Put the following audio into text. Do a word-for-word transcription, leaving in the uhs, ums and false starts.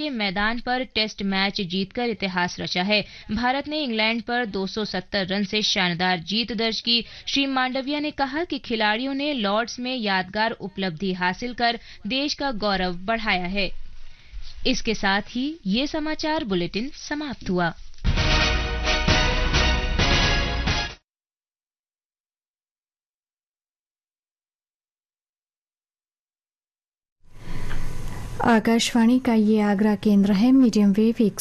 मैदान पर test match जीतकर इतिहास रचा है। भारत ने इंग्लैंड पर दो सौ सत्तर रन से शानदार जीत दर्ज की। श्री मांडविया ने कहा कि खिलाड़ियों ने लॉर्ड्स में यादगार उपलब्धि हासिल कर देश का गौरव बढ़ाया है। इसके साथ ही ये समाचार बुलेटिन समाप्त हुआ। आकाशवाणी का ये आगरा केंद्र है। मीडियम वेव एक